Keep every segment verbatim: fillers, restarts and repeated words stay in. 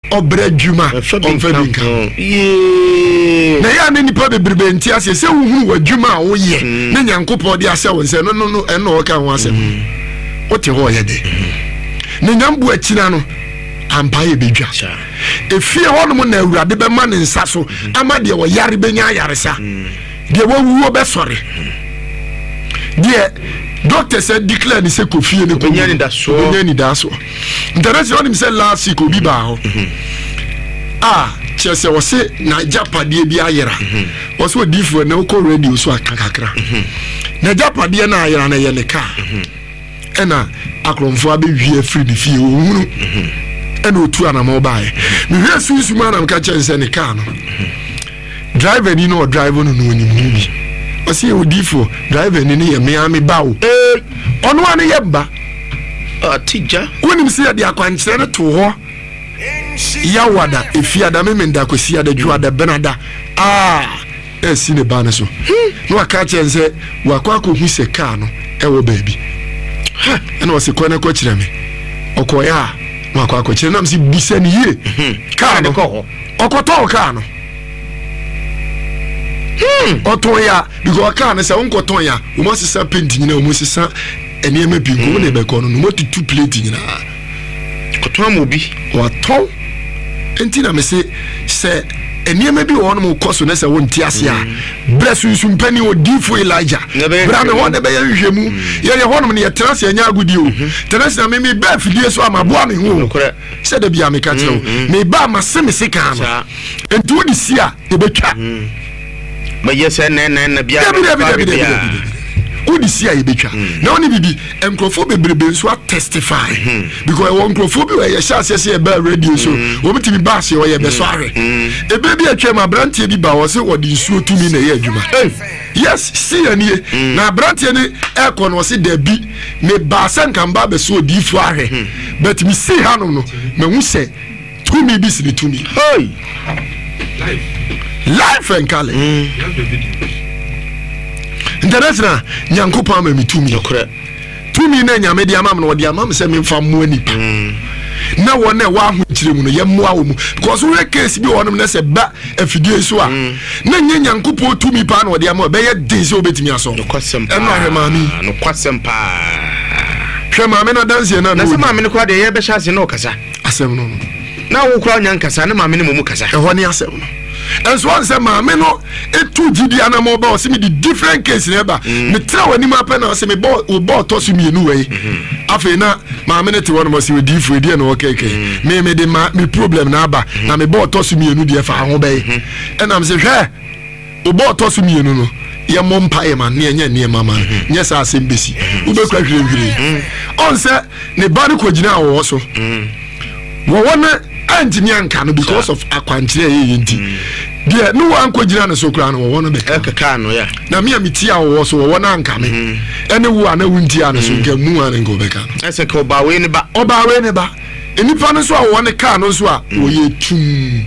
obra dwuma onfa binka ye na ya ne nipa bebrebe nti ase se wu wa dwuma wo ye na nyankopɔ de ase wo nse no no no ɛno wo ka ho ase o te ho ye de ne nyambu akina no ampa ye bedwa efie ho no na awurade be ma ne nsa so ama de wo yare benya yaresa de wo wuo be sore de doctor said declare ni se kofie ne ko nyani da so nyani da so international nim say last week obi ba ho ah chese wo se na japade bi ayera wo so difo na ko radio so akakakra na japade na ayera na ye ne ka ena akromfo abewie free ni fie ohunu ena otu anamo bae me hwe susu ma na mka chense ne ka no driver ni no driver no no ni mu osi odifo driver ni ni ye me ami bawo eh ono ane ye ba atija wonim se ya de akwankyere ne to ho ya wada efia da me menda kwesi ada dwu ada benada ah esi ne ba ne so no aka chense wakwa ko hu se ka no e wo baabi ha ena wose ko na ko kire me okoya no akwa ko kire na msi bisa ni ye ka no ko okoto ka no Hmm. Otoya because car na say won ton ya o mo sisa paint nyina o mo sisa enema bi ko na be ko no mo tutu plate nyina koton mo bi o ton enti na me say say enema bi won mo koso na say won ti ase a bless you some penny o difo Elijah bra me won na be yahwemu ye ye honom ne ye trans anya agudi o trans na me me ba fidie so amaboa me ho say da bia me ka tro me ba ma se me se kan no enti wo di sia e betwa ma yes na na na bia udi sia yebetwa na oni bibi enkrofo bebrebe nso a testify because one enkrofo bi we sha sese e ba radio so wo bitimi ba se o ye be so are e be bi atwa ma brantie bi ba wo se wo di nsuo tumi na ye adwuma yes see anie na brantie ni e ko no se da bi me ba san kan ba be so odi fu are but me see hanom no me hu se tumi bi si ni tumi hey life life and color international nyankopon ma mitumi okra tumi na nyame dia mam no dia mam se me mfa mo anipa na wona wa ho kire mu no ye mo awo mu because we case bi wonom na se ba afidie so a na nya nyankopon tumi pa na dia ma be ye den se obetimi aso no kwasem pa no ahemami no kwasem pa hwema me na dance na na se ma me ne kwa de ye be sha se na okasa asem no na wo kwa nyankasa na ma me ne mo mu kasa e ho ne asem no and so one say maame no etu gidi anamo ba o se me the different case neba me tra wani ma pa na o se me bo o bo to so mienu wei afi na maame ne te wono mo se we di fu edi na o keke me me de ma me problem na aba na me bo to so mienu de fa ho bei e na me se hwe o bo to so mienu no ye mo mpa ye ma ne enya ne mama nye sa asem besi u be kwa hwire hwire on se ne ba ne ko gina wo so wo wona antimi anka no because of akwankyere ye yenti de no wan ko gina no so kra no wo no be kaka no ya na me amiti a wo so wo na anka me ene wo ana wunti ana so nka mu ana ngo be ka no ese ko ba we ne ba oba we ne ba enipa no so a wo ne ka no so a wo ye tum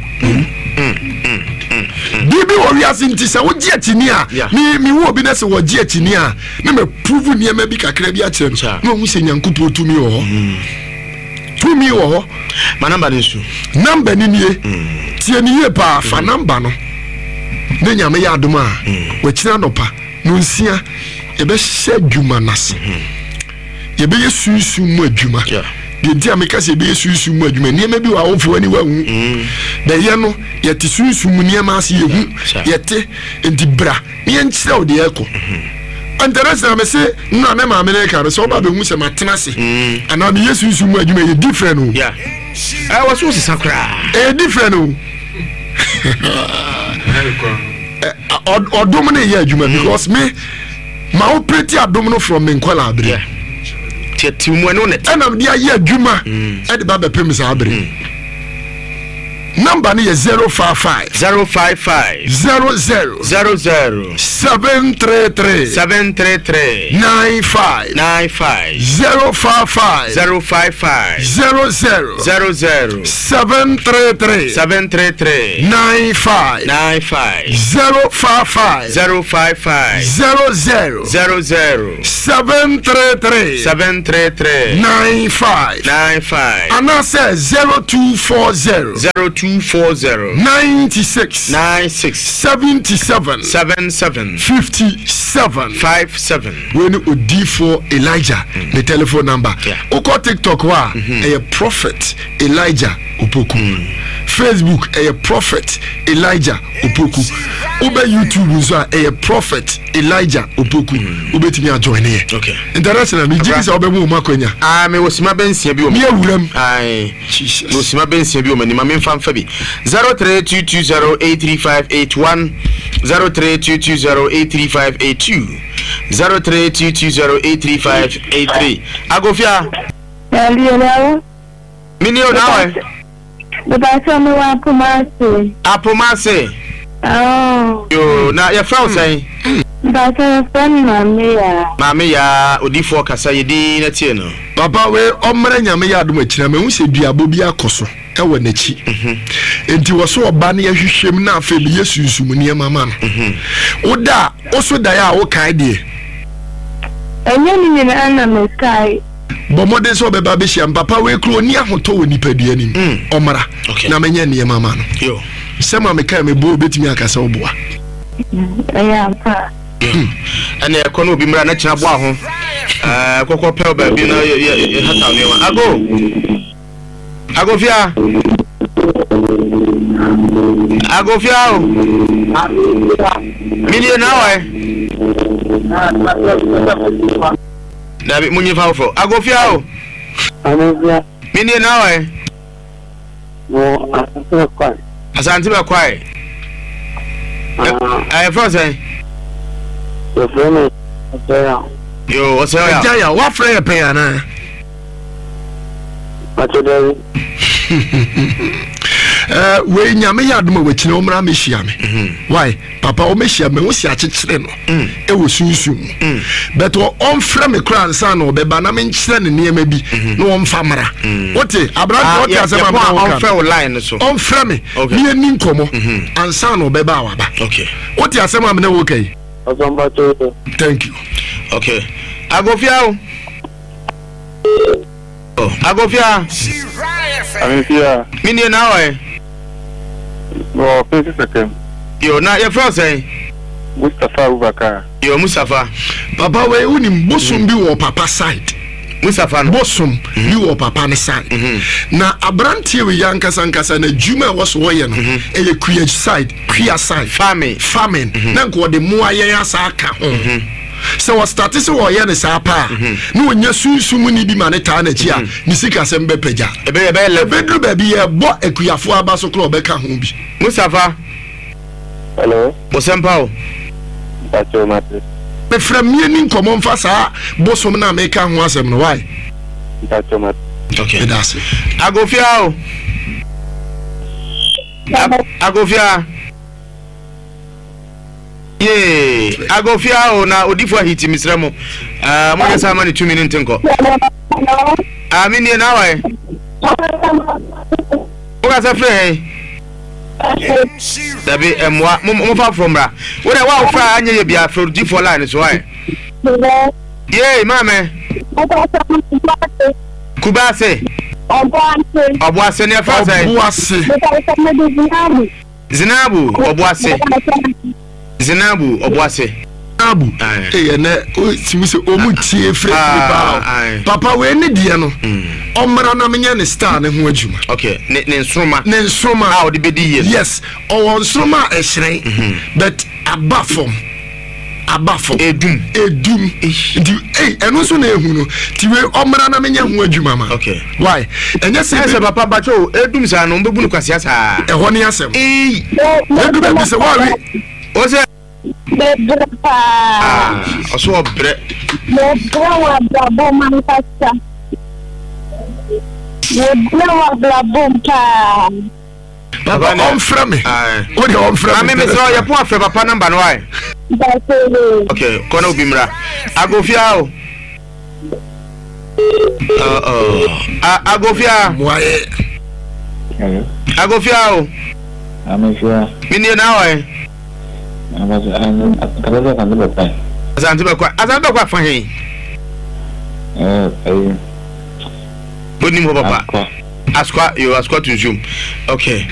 bibi wo wi asinti se wo gie tini a mi mi wo bi na se wo gie tini a na me prove ne ma bi kakra bi a kire no no hu se nyankupo tumi wo tumi wo ma number ni su number ni nie tie ni ye pa fa number no na nyame ya adom a wa kira no pa no nsia e be hye dwuma nase ye be yesusu mu adwuma de dia me ka se be yesusu mu adwuma ni ma bi wa wo fo ani wa hu da ye no ye te susu mu ni ma se ye hu ye te enti bra ni en kira o de eko Anderesa me say no na ma me ne ka so ba be hu se matena se ana me yesusu mu adwuma ye different o yeah I was so sakra eh different o odom na ye adwuma because me ma operate adom no from me nkwala abre yeah tiatimu no net ana me dia ye adwuma e de ba be pem sa abre number ni zero five five zero five five zero zero zero zero seven three three seven three three nine five nine five zero five five zero five five zero zero zero zero seven three three seven three three nine five nine five zero five five zero five five zero zero zero zero seven three three seven three three nine five nine five and I say zero two four zero zero two four zero ninety six nine six seventy seven seven seven fifty seven five seven. when you D for Elijah the telephone number oko TikTok wa a prophet Elijah Opoku Facebook a prophet Elijah Opoku ube YouTube so a prophet Elijah Opoku ubetimi a join here okay international me jigi say obemu makonya ah me wosima bensia bi o me awuram ai Jesus wosima bensia bi o mani ma me famfa bi zero three two two zero eight three five eight one zero three two two zero eight three five eight two zero three two two zero eight three five eight three agofia Hello. mini o nawe The person who are Pomasi. apomase Oh. yo na ya frau say But a friend, Mamma. mame ya odifo kasa yedi na tie no papa we omre nyame ya adom akira me hu se duabo bi akoso e wo nachi enti wo so oba ne ahwehwem na afa bi yesunsum ne mama no oda oso da ya wo kai de Enye ni na na me kai. bo modern so beba be hia papa we kro ni ahoto wo nipadua nim omra na menye ne mama no yo sema me kai me bo betimi akasa oboa Yeah, pa. ene ekono obi mra na kina bo aho eh kokko pel ba bi na hata me wa ago agofia agofia o mini na wa Dabi munyi fawfo agofia o Anivia. mini na wa Wo asante kwa. asante ba kwai eh frozen Yo friend. Oya. yo o se ya jaya wa frɛ pe ana Matodari. eh we nyame ya adom wa kina omra me hia me why papa o me hia me wo si akyekyere no e wo sunsum but on frɛ me kra nsa na obeba na me nkyere ne niema bi na wo mfa mara wote abrant wote asema ma wo on fair line so on frɛ me me ni nkomo ansa na obeba awaba okay wote asema me na wo kai Ozomba to. thank you okay agofia o oh agofia Anivia. mini na wa Wo fifty seconds. yo na ya frozen Mustafa Ubaka. yo musafa papa we unim bosom bi wo papa side musafa no bosom bi wo papa ne side na abrantie we yankasa nkasa na juma wo so ye no e ye kuya side kuya side farming farming na nko de mo ayen asa aka ho so what start is wo ye ne sa pa na onya sunsum ni bi maneta na chi a ni sika sem be pagya ebe ebe le bedru ba bi ye bo akuyafo aba so kro be ka ho bi musafa Hello. musempa o Pacho Mate. me from me ni nkomo mfa sa bosom na me ka ho asem no why Pacho Mate. okay that's it agofia o agofia ye agofia o na odifo hiti misremo ah mo yesa ma ni two minutes nko ah mi ni na wa o ga sa frɛ dabi emwa mo fa from bra wo da wa fra anya ye bia fra odifo line so why ye mame kubase obuase ne fa sai obuase zinabu obuase zinabu obuase abu eh na o timi se o mu tie frɛ ba papa we ne die no omra na menye ne star ne ho adwuma okay ne ne nsroma ne nsroma ah odi bedi ye yes o nsroma a ehyen but abafom abafom edum edum di eh eno so na ehu no tiwe omra na menye ho adwuma ma okay why enye se se papa bacho edum sa no mbebu no kwase asa e ho ne asem eh edum bi se wa wi o se Bebrapa. ah oso obre Bebrawa blabo manifesta. Bebrawa blabo pa. papa ɔmfrɛ me wode ɔmfrɛ me me sɛ yɛpo afrɛ papa number no wae okay kɔna obi mmra agofia o uh oh agofia moaye agofia o amefia mini na wae akabeza kan de pai asante bakwa asante bakwa fa hen eh eh onim ho papa askwa yo askwa tunjum okay